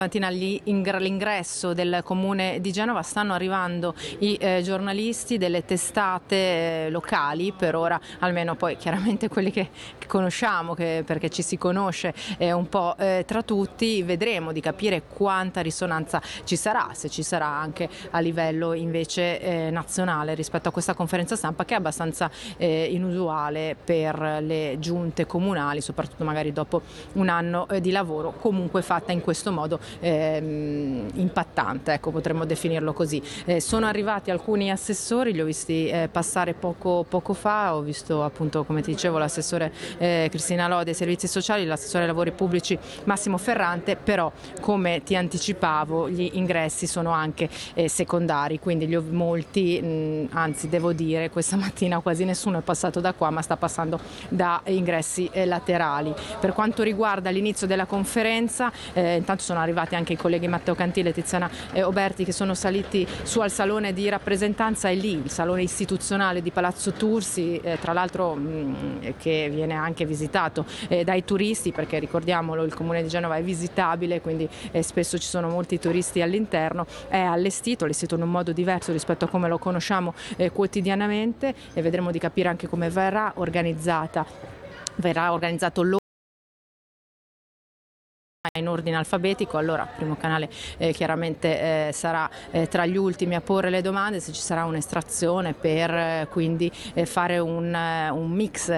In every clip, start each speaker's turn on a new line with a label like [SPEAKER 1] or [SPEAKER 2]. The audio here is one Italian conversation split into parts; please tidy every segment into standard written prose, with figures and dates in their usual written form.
[SPEAKER 1] Mattina all'ingresso del comune di Genova stanno arrivando i giornalisti delle testate locali, per ora almeno, poi chiaramente quelli che conosciamo, perché ci si conosce un po' tra tutti. Vedremo di capire quanta risonanza ci sarà, se ci sarà anche a livello invece nazionale rispetto a questa conferenza stampa, che è abbastanza inusuale per le giunte comunali, soprattutto magari dopo un anno di lavoro, comunque fatta in questo modo impattante, ecco, potremmo definirlo così. Sono arrivati alcuni assessori, li ho visti passare poco fa, ho visto appunto, come ti dicevo, l'assessore Cristina Lode ai servizi sociali, l'assessore ai lavori pubblici Massimo Ferrante, però come ti anticipavo gli ingressi sono anche secondari, quindi molti, anzi devo dire questa mattina quasi nessuno è passato da qua, ma sta passando da ingressi laterali. Per quanto riguarda l'inizio della conferenza, intanto sono arrivati anche i colleghi Matteo Cantile e Tiziana Oberti, che sono saliti su al salone di rappresentanza, e lì il salone istituzionale di Palazzo Tursi, tra l'altro che viene anche visitato dai turisti, perché ricordiamolo, il comune di Genova è visitabile, quindi spesso ci sono molti turisti all'interno. È allestito in un modo diverso rispetto a come lo conosciamo quotidianamente, e vedremo di capire anche come verrà organizzato in ordine alfabetico. Allora, primo canale chiaramente sarà tra gli ultimi a porre le domande, se ci sarà un'estrazione per quindi fare un mix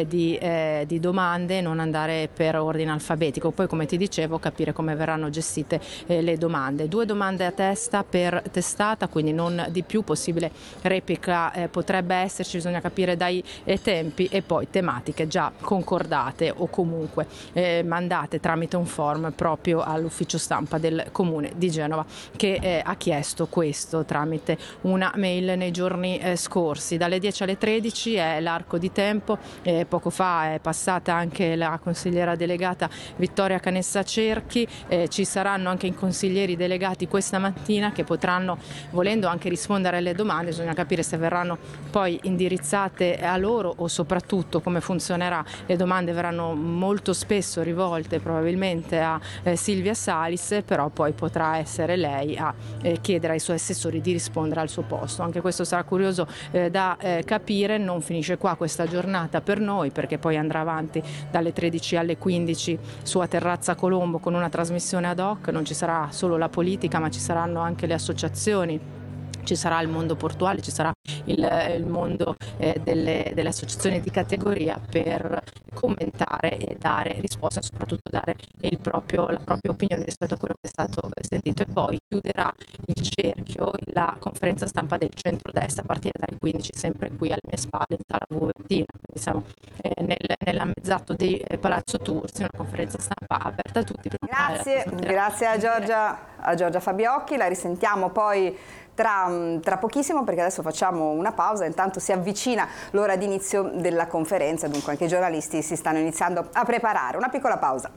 [SPEAKER 1] di domande, non andare per ordine alfabetico. Poi, come ti dicevo, capire come verranno gestite le domande. 2 domande a testa per testata, quindi non di più, possibile replica potrebbe esserci, bisogna capire dai tempi, e poi tematiche già concordate o comunque mandate tramite un form proprio all'ufficio stampa del comune di Genova, che ha chiesto questo tramite una mail nei giorni scorsi. Dalle 10 alle 13 è l'arco di tempo. Poco fa è passata anche la consigliera delegata Vittoria Canessa Cerchi. Ci saranno anche i consiglieri delegati questa mattina, che potranno, volendo, anche rispondere alle domande. Bisogna capire se verranno poi indirizzate a loro o soprattutto come funzionerà. Le domande verranno molto spesso rivolte probabilmente a Silvia Salis, però poi potrà essere lei a chiedere ai suoi assessori di rispondere al suo posto. Anche questo sarà curioso da capire. Non finisce qua questa giornata per noi, perché poi andrà avanti dalle 13 alle 15 su a Terrazza Colombo con una trasmissione ad hoc. Non ci sarà solo la politica, ma ci saranno anche le associazioni. Ci sarà il mondo portuale, ci sarà il mondo delle associazioni di categoria, per commentare e dare risposte, soprattutto dare la propria opinione rispetto a quello che è stato sentito. E poi chiuderà il cerchio la conferenza stampa del centrodestra a partire dalle 15, sempre qui alle mie spalle in Sala Vuvertina. Quindi siamo nell'ammezzato di Palazzo Tursi, una conferenza stampa aperta a tutti.
[SPEAKER 2] Grazie a Giorgia Fabiocchi, la risentiamo poi tra pochissimo, perché adesso facciamo una pausa. Intanto si avvicina l'ora d'inizio della conferenza, dunque anche i giornalisti si stanno iniziando a preparare. Una piccola pausa.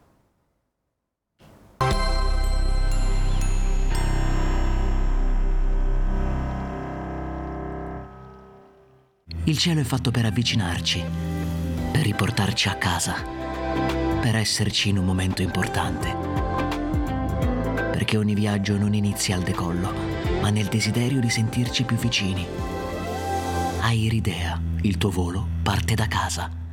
[SPEAKER 3] Il cielo è fatto per avvicinarci, per riportarci a casa, per esserci in un momento importante. Perché ogni viaggio non inizia al decollo, ma nel desiderio di sentirci più vicini. Airidea, il tuo volo parte da casa.